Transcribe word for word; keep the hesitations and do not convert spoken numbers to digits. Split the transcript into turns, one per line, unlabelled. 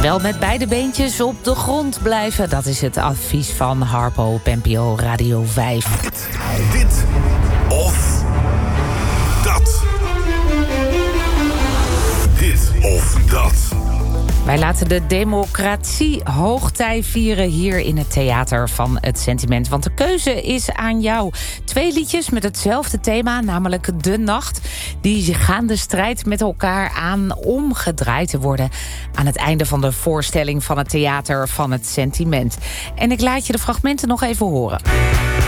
Wel met beide beentjes op de grond blijven. Dat is het advies van Harpo op N P O Radio vijf.
Dit, dit of dat. Dit of dat.
Wij laten de democratie hoogtij vieren hier in het Theater van het Sentiment. Want de keuze is aan jou. Twee liedjes met hetzelfde thema, namelijk De Nacht. Die gaan de strijd met elkaar aan om gedraaid te worden aan het einde van de voorstelling van het Theater van het Sentiment. En ik laat je de fragmenten nog even horen.